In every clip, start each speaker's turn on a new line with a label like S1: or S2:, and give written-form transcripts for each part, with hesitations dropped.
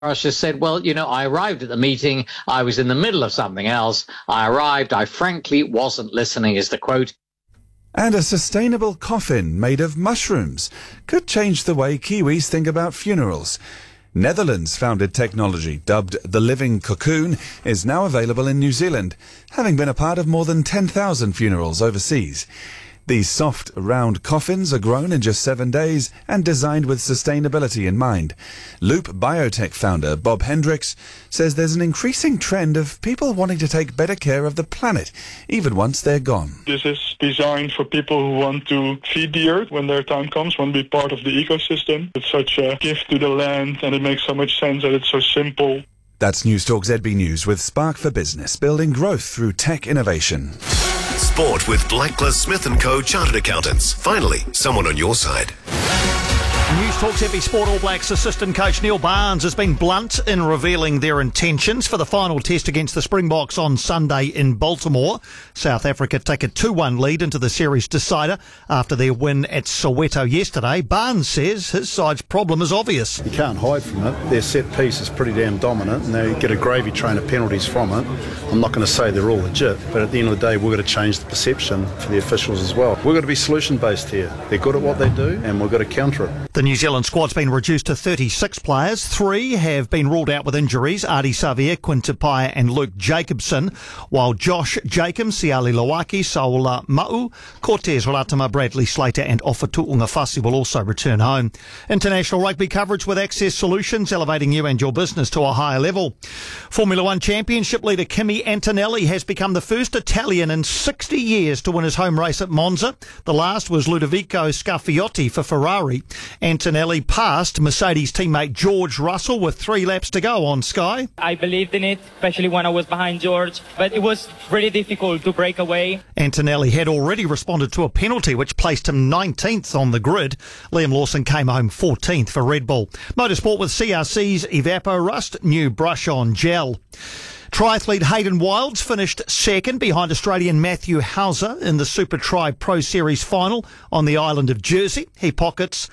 S1: Boris just said, well, I arrived at the meeting. I was in the middle of something else. I arrived. I frankly wasn't listening, is the quote.
S2: And a sustainable coffin made of mushrooms could change the way Kiwis think about funerals. Netherlands-founded technology, dubbed the Living Cocoon, is now available in New Zealand, having been a part of more than 10,000 funerals overseas. These soft, round coffins are grown in just 7 days and designed with sustainability in mind. Loop Biotech founder Bob Hendricks says there's an increasing trend of people wanting to take better care of the planet, even once they're gone.
S3: This is designed for people who want to feed the earth when their time comes, want to be part of the ecosystem. It's such a gift to the land, and it makes so much sense that it's so simple.
S2: That's News Talk ZB News with Spark for Business, building growth through tech innovation.
S4: Sport with Blacklist Smith & Co. Chartered Accountants. Finally, someone on your side.
S5: News Talk's Heavy Sport All Blacks assistant coach Neil Barnes has been blunt in revealing their intentions for the final test against the Springboks on Sunday in Baltimore. South Africa take a 2-1 lead into the series decider after their win at Soweto yesterday. Barnes says his side's problem is obvious.
S6: You can't hide from it. Their set piece is pretty damn dominant and they get a gravy train of penalties from it. I'm not going to say they're all legit, but at the end of the day we've got to change the perception for the officials as well. We've got to be solution based here. They're good at what they do and we've got to counter it.
S5: The New Zealand squad's been reduced to 36 players. 3 have been ruled out with injuries: Ardie Savea, Quinn Tupaia and Luke Jacobson, while Josh Jacobs, Siali Lawaki, Saula Ma'u, Cortez Ratama, Bradley Slater and Ofatu Ungafasi will also return home. International rugby coverage with Access Solutions, elevating you and your business to a higher level. Formula One Championship leader Kimi Antonelli has become the first Italian in 60 years to win his home race at Monza. The last was Ludovico Scarfiotti for Ferrari. Antonelli passed Mercedes teammate George Russell with 3 laps to go on Sky.
S7: I believed in it, especially when I was behind George, but it was really difficult to break away.
S5: Antonelli had already responded to a penalty which placed him 19th on the grid. Liam Lawson came home 14th for Red Bull. Motorsport with CRC's Evapo-Rust, new brush-on gel. Triathlete Hayden Wilds finished second behind Australian Matthew Hauser in the Super Tri Pro Series final on the island of Jersey. He pockets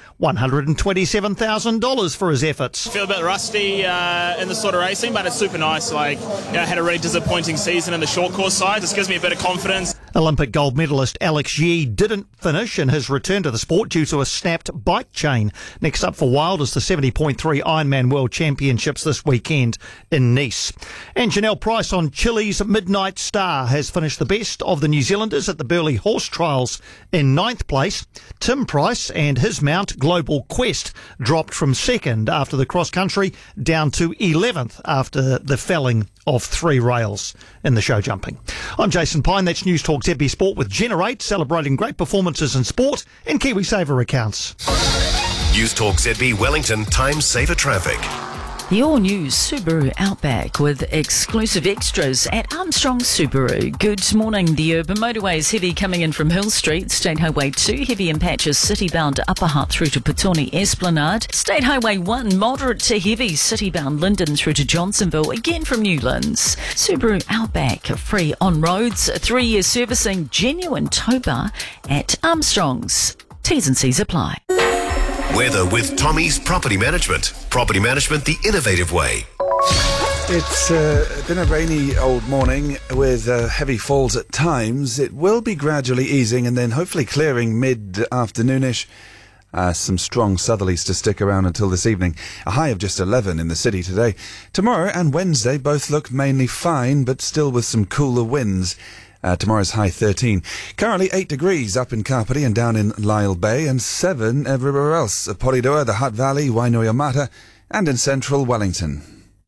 S5: $127,000 for his efforts.
S8: I feel a bit rusty in the sort of racing, but it's super nice. I had a really disappointing season in the short course side. This gives me a bit of confidence.
S5: Olympic gold medalist Alex Yee didn't finish in his return to the sport due to a snapped bike chain. Next up for Wild is the 70.3 Ironman World Championships this weekend in Nice. And Janelle Price on Chile's Midnight Star has finished the best of the New Zealanders at the Burleigh Horse Trials in 9th place. Tim Price and his mount Global Quest dropped from 2nd after the cross-country down to 11th after the felling of 3 rails in the show jumping. I'm Jason Pine. That's News Talk ZB Sport with Generate, celebrating great performances in sport and KiwiSaver accounts.
S4: News Talk ZB Wellington, time saver traffic.
S9: The all-new Subaru Outback with exclusive extras at Armstrong Subaru. Good morning. The urban motorway is heavy coming in from Hill Street. State Highway 2 heavy in patches city-bound Upper Hutt through to Petone Esplanade. State Highway 1 moderate to heavy city-bound Linden through to Johnsonville, again from Newlands. Subaru Outback free on roads. 3-year servicing, genuine tow bar at Armstrong's. T's and C's apply.
S4: Weather with Tommy's Property Management. Property management the innovative way.
S2: It's been a rainy old morning with heavy falls at times. It will be gradually easing and then hopefully clearing mid-afternoonish. Some strong southerlies to stick around until this evening. A high of just 11 in the city today. Tomorrow and Wednesday both look mainly fine, but still with some cooler winds. Tomorrow's high 13. Currently 8 degrees up in Kapiti and down in Lyle Bay, and 7 everywhere else. At Porirua, the Hutt Valley, Wainoia-Mata, and in central Wellington.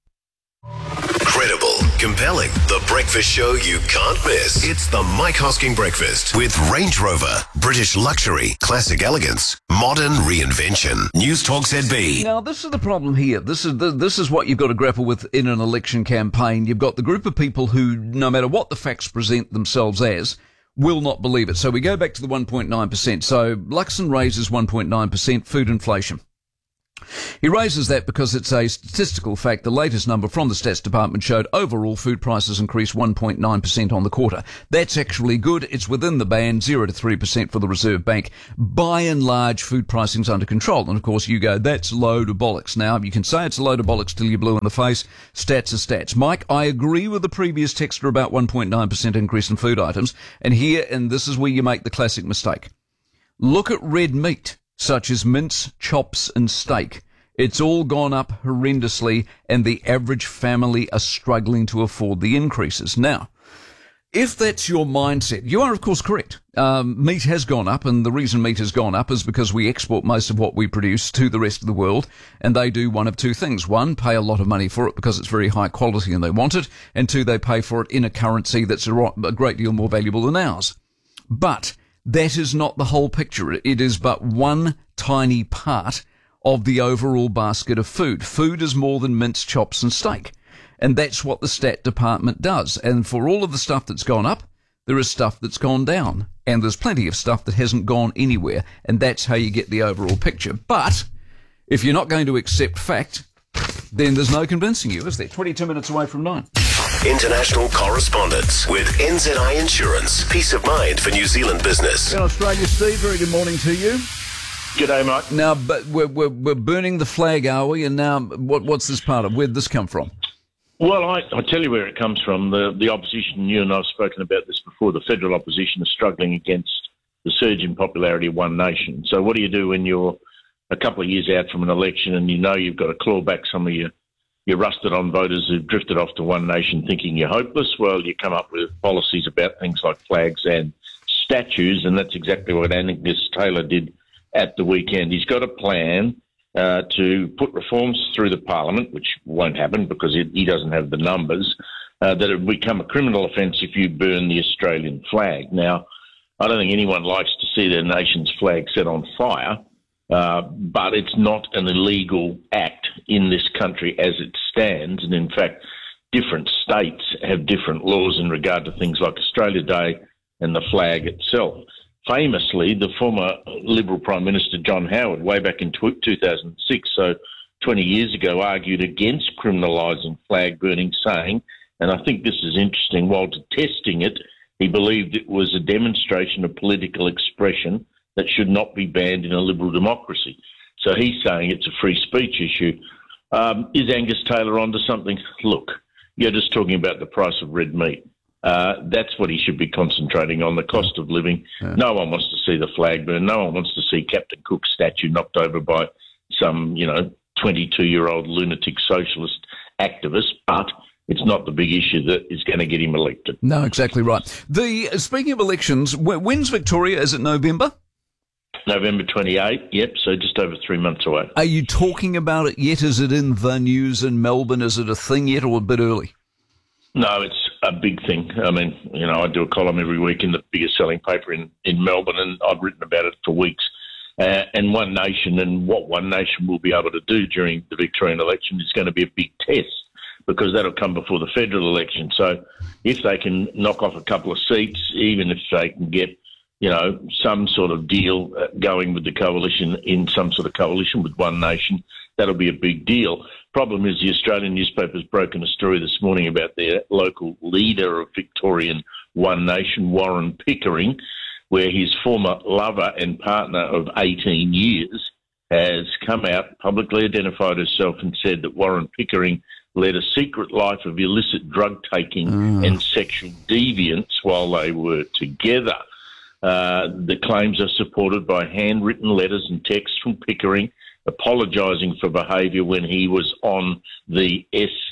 S4: Credible, compelling, the breakfast show you can't miss. It's the Mike Hosking Breakfast with Range Rover, British luxury, classic elegance, modern reinvention. News Talk ZB.
S10: Now, this is the problem here. This is what you've got to grapple with in an election campaign. You've got the group of people who, no matter what the facts present themselves as, will not believe it. So we go back to the 1.9%. So Luxon raises 1.9% food inflation. He raises that because it's a statistical fact. The latest number from the Stats Department showed overall food prices increased 1.9% on the quarter. That's actually good. It's within the band, 0 to 3% for the Reserve Bank. By and large, food pricing's under control. And of course, you go, that's a load of bollocks. Now, you can say it's a load of bollocks till you're blue in the face. Stats are stats. Mike, I agree with the previous texter about 1.9% increase in food items. And this is where you make the classic mistake. Look at red meat, such as mince, chops and steak. It's all gone up horrendously, and the average family are struggling to afford the increases. Now, if that's your mindset, you are, of course, correct. Meat has gone up, and the reason meat has gone up is because we export most of what we produce to the rest of the world, and they do one of two things. One, pay a lot of money for it because it's very high quality and they want it, and two, they pay for it in a currency that's a great deal more valuable than ours. But that is not the whole picture. It is but one tiny part of the overall basket of food. Food is more than mince, chops and steak. And that's what the Stat Department does. And for all of the stuff that's gone up, there is stuff that's gone down. And there's plenty of stuff that hasn't gone anywhere. And that's how you get the overall picture. But if you're not going to accept fact, then there's no convincing you, is there? 22 minutes away from 9.
S4: International correspondence with NZI Insurance. Peace of mind for New Zealand business.
S10: In Australia, Steve, very good morning to you.
S11: G'day, Mike.
S10: Now, but we're burning the flag, are we? And now, what's this part of? Where'd this come from?
S11: Well, I'll tell you where it comes from. The opposition, you and I have spoken about this before, the federal opposition is struggling against the surge in popularity of One Nation. So what do you do when you're a couple of years out from an election and you know you've got to claw back some of your rusted-on voters who've drifted off to One Nation thinking you're hopeless? Well, you come up with policies about things like flags and statues, and that's exactly what Angus Taylor did at the weekend. He's got a plan to put reforms through the Parliament, which won't happen because he doesn't have the numbers, that it will become a criminal offence if you burn the Australian flag. Now, I don't think anyone likes to see their nation's flag set on fire, but it's not an illegal act in this country as it stands. And in fact, different states have different laws in regard to things like Australia Day and the flag itself. Famously, the former Liberal Prime Minister John Howard, way back in 2006, so 20 years ago, argued against criminalising flag burning, saying, and I think this is interesting, while detesting it, he believed it was a demonstration of political expression that should not be banned in a liberal democracy. So he's saying it's a free speech issue. Is Angus Taylor onto something? Look, you're just talking about the price of red meat. That's what he should be concentrating on, the cost of living. Yeah. No one wants to see the flag burn. No one wants to see Captain Cook's statue knocked over by some, 22-year-old lunatic socialist activist. But it's not the big issue that is going to get him elected.
S10: No, exactly right. Speaking of elections, when's Victoria? Is it November?
S11: November 28, yep, so just over 3 months away.
S10: Are you talking about it yet? Is it in the news in Melbourne? Is it a thing yet or a bit early?
S11: No, it's a big thing. I mean, I do a column every week in the biggest selling paper in Melbourne, and I've written about it for weeks. And One Nation and what One Nation will be able to do during the Victorian election is going to be a big test because that'll come before the federal election. So if they can knock off a couple of seats, even if they can get, some sort of deal going with the coalition in some sort of coalition with One Nation, that'll be a big deal. Problem is the Australian newspaper's broken a story this morning about their local leader of Victorian One Nation, Warren Pickering, where his former lover and partner of 18 years has come out, publicly identified herself and said that Warren Pickering led a secret life of illicit drug taking and sexual deviance while they were together. The claims are supported by handwritten letters and texts from Pickering apologising for behaviour when he was on the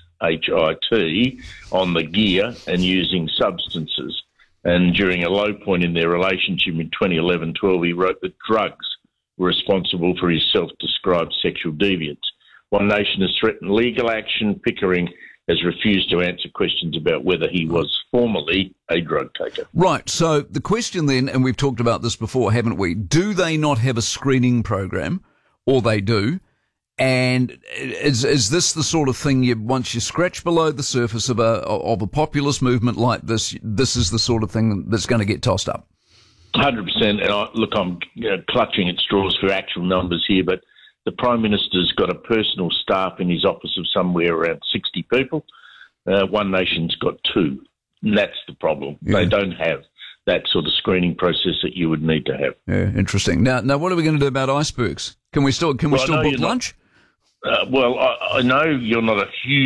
S11: SHIT, on the gear, and using substances. And during a low point in their relationship in 2011-12, he wrote that drugs were responsible for his self-described sexual deviance. One Nation has threatened legal action. Pickering has refused to answer questions about whether he was formerly a drug taker.
S10: Right, so the question then, and we've talked about this before, haven't we, do they not have a screening program, or they do, and is this the sort of thing, once you scratch below the surface of a populist movement like this, this is the sort of thing that's going to get tossed up?
S11: 100%, and I'm clutching at straws for actual numbers here, but The Prime Minister's got a personal staff in his office of somewhere around 60 people. One Nation's got 2. And that's the problem.
S10: Yeah.
S11: They don't have that sort of screening process that you would need to have.
S10: Yeah, interesting. Now, what are we going to do about icebergs? Can we still book lunch?
S11: I know you're not a huge